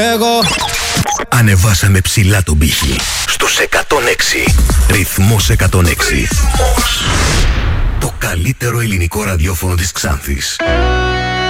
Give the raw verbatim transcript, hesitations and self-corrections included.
Εγώ. Ανεβάσαμε ψηλά τον πύχη. Στους εκατόν έξι. Ρυθμός εκατόν έξι. Ρυθμός. Το καλύτερο ελληνικό ραδιόφωνο της Ξάνθης.